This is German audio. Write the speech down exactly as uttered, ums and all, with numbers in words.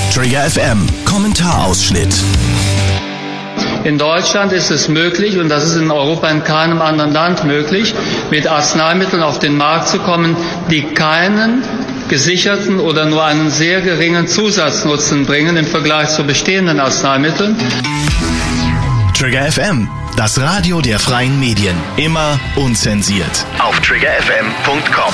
Trigger F M, Kommentarausschnitt. In Deutschland ist es möglich, und das ist in Europa in keinem anderen Land möglich, mit Arzneimitteln auf den Markt zu kommen, die keinen gesicherten oder nur einen sehr geringen Zusatznutzen bringen im Vergleich zu bestehenden Arzneimitteln. Trigger F M, das Radio der freien Medien. Immer unzensiert. Auf trigger f m punkt com.